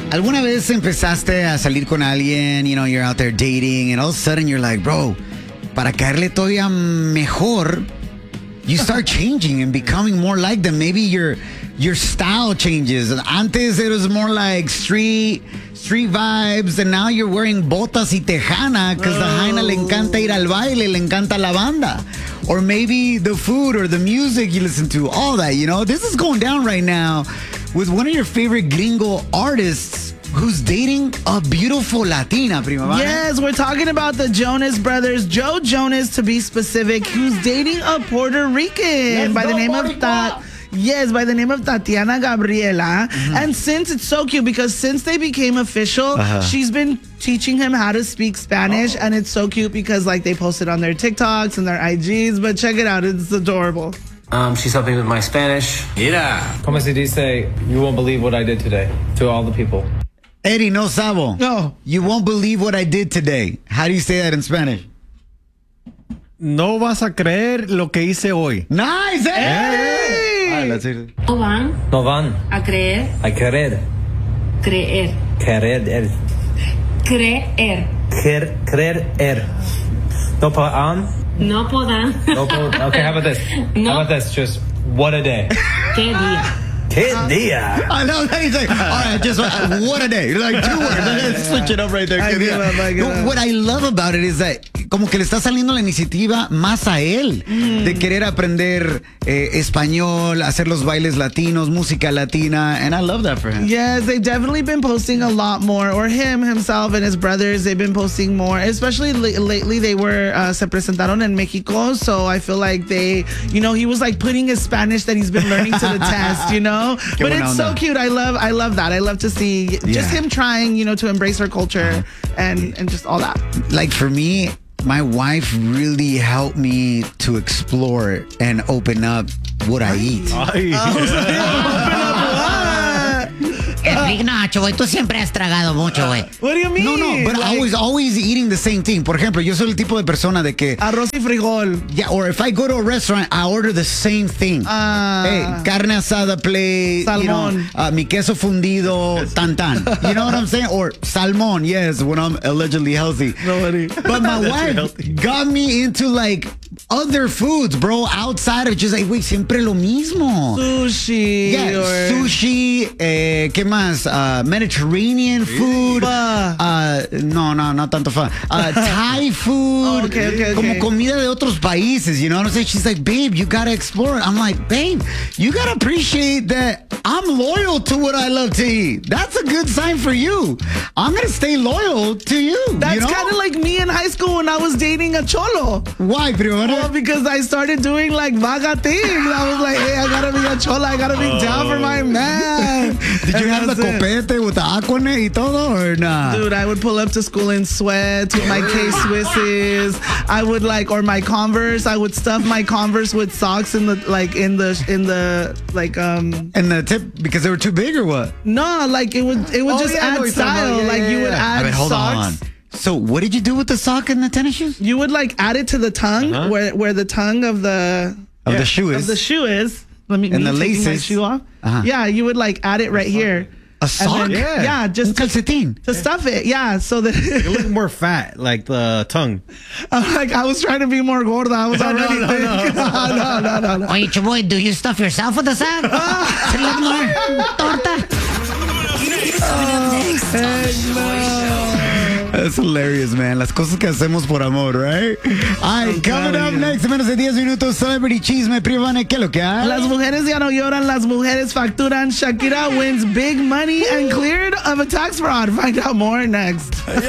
¿Alguna vez empezaste a salir con alguien, you're out there dating, and all of a sudden you're like, bro, para caerle todavía mejor, you start changing and becoming more like them. Maybe your style changes. Antes it was more like street vibes, and now you're wearing botas y tejana because the Jaina le encanta ir al baile, le encanta la banda. Or maybe the food or the music you listen to, all that, This is going down right now with one of your favorite gringo artists who's dating a beautiful Latina, prima. Yes, we're talking about the Jonas Brothers, Joe Jonas to be specific, who's dating a Puerto Rican by the name of Tatiana Gabriela. Mm-hmm. And since it's so cute, because since they became official, she's been teaching him how to speak Spanish. And it's so cute because they post it on their TikToks and their IGs. But check it out. It's adorable. She's helping with my Spanish. Mira. Como se dice, you won't believe what I did today to all the people. Eddie, no sabo. No. You won't believe what I did today. How do you say that in Spanish? No vas a creer lo que hice hoy. Nice. Hey. All right, let's hear it. No van a creer. A querer. Creer. Creer. No podrán. No podrán. Okay, how about this? No. How about this? Just what a day. ¿Qué día? ¿Qué día? I know. He's like, all right, just what a day. Like 2 words. Let's switch it up right there. What I love about it is that como que le está saliendo la iniciativa más a él de querer aprender español, hacer los bailes latinos, música latina, and I love that for him. Yes, they've definitely been posting a lot more, or himself and his brothers, they've been posting more, especially lately. They were se presentaron en Mexico, so I feel like he was putting his Spanish that he's been learning to the test, But it's so cute. I love that. I love to see just him trying, to embrace her culture and just all that. Like for me, my wife really helped me to explore and open up what I eat. Open up what? Ignacio, güey, tú siempre has tragado mucho, güey. What do you mean? No, but always eating the same thing. Por ejemplo, yo soy el tipo de persona de que arroz y frijol. Yeah, or if I go to a restaurant, I order the same thing. Hey, carne asada plate, salmon. Mi queso fundido, tan. You know what I'm saying? Or salmon, yes, when I'm allegedly healthy. Nobody. But my wife got me into other foods, bro, outside of just wait, siempre lo mismo. Sushi. Yeah, sushi, ¿qué más? Mediterranean food. No, not tanto fa. Thai food. Okay. Como comida de otros países, you know what I'm saying? She's like, babe, you gotta explore it. I'm like, babe, you gotta appreciate that I'm loyal to what I love to eat. That's a good sign for you. I'm gonna stay loyal to you. That's kind of like me in high school when I was dating a cholo. Why, primero? Well, because I started doing vaga things. I was like, hey, I gotta be a chola. I gotta be down for my man. Did you have the copete with the aquanet y todo or not? Dude, I would pull up to school in sweats with my K-Swisses. I would or my Converse. I would stuff my Converse with socks in the tip because they were too big or what? No, it would just add style. You would add hold socks. on. So what did you do with the sock and the tennis shoes? You would add it to the tongue where the tongue of the shoe is. Of the shoe is. Let me and the laces. My shoe off. Yeah, you would add it right here. A sock? Then, yeah, just calcetín. To stuff it. Yeah, so that you look more fat, like the tongue. I was trying to be more gorda. I was already thick. No. Oye, Chuboy, do you stuff yourself with the sack? To look more torta? That's hilarious, man. Las cosas que hacemos por amor, right? All right, coming up next, en menos de 10 minutos, Celebrity Chisme, Privane, ¿qué es lo que hay? Las mujeres ya no lloran, las mujeres facturan. Shakira wins big money and cleared of a tax fraud. Find out more next.